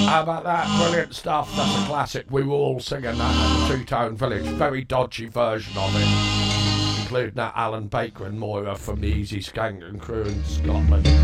How about that? Brilliant stuff. That's a classic. We were all singing that at the Two Tone Village. Very dodgy version of it, including that Alan Baker and Moira from the Easy Skank and crew in Scotland.